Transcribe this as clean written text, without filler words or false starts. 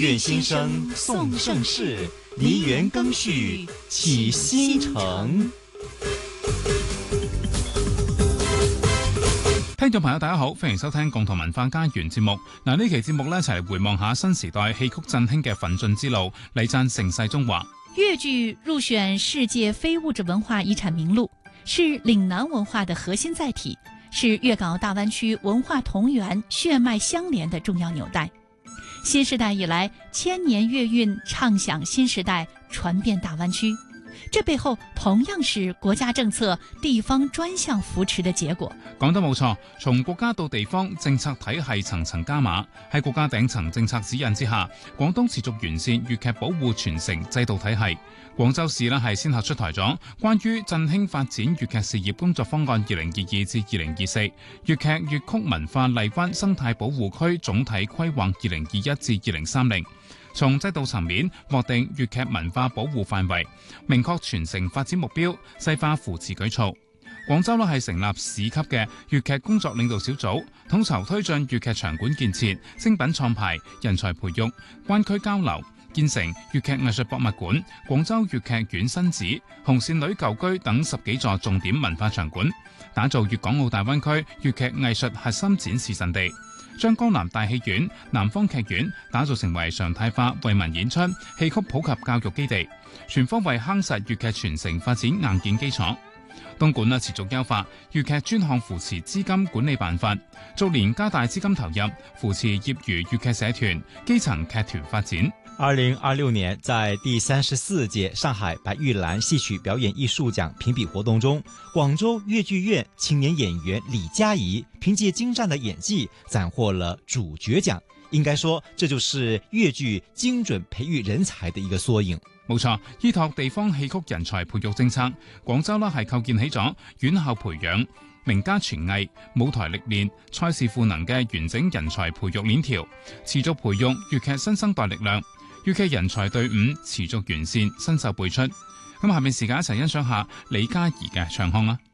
願先生送盛世，梨園更續啟新城。 聽眾朋友大家好，歡迎收聽共同文化家園節目。呢期節目一齊嚟回望下新時代戲曲振興嘅奮進之路，禮讚盛世中華。 粵劇入選世界非物質文化遺產名錄，是嶺南文化的核心載體，是粵港澳大灣區文化同源血脈相連的重要紐帶。新時代以來，千年粵韻唱響新時代，傳遍大灣區。這背後同樣是國家政策地方專項扶持的結果。 講得冇錯，從國家到地方，政策體系層層加碼。喺國家頂層政策指引之下，廣東持續完善粵劇保護傳承制度體系。廣州市係先後出台咗關於振興發展粵劇事業工作方案2022至2024、粵劇粵曲文化荔灣生態保護區總體規劃2021至2030。從制度層面劃定粵劇文化保護範圍，明確傳承發展目標，細化扶持舉措。廣州係成立市級嘅粵劇工作領導小組，統籌推進粵劇場館建設、精品創排、人才培育、灣區交流，建成粵劇藝術博物館、廣州粵劇院新址、紅線女舊居等10幾座重點文化場館，打造粵港澳大灣區粵劇藝術核心展示陣地。將江南大戲院、南方劇院打造成為常態化為民演出、戲曲普及教育基地，全方位夯實粵劇傳承發展硬件基礎。東莞持續優化粵劇專項扶持資金管理辦法，逐年加大資金投入，扶持業餘粵劇社團、基層劇團發展。 2026年，在第34屆上海白玉蘭戲曲表演藝術獎評比活動中，廣州粵劇院青年演員李嘉怡憑借精湛的演技斬獲了主角獎。應該說，這就是粵劇精準培育人才的一個縮影。 冇錯，依託地方戲曲人才培育政策，廣州係構建起咗院校培養、名家傳藝、舞台歷練、賽事賦能嘅完整人才培育鏈條，持續培育粵劇新生代力量。粵劇人才隊伍持續完善，新秀輩出。咁下面時間一齊欣賞下李嘉怡嘅唱腔啦。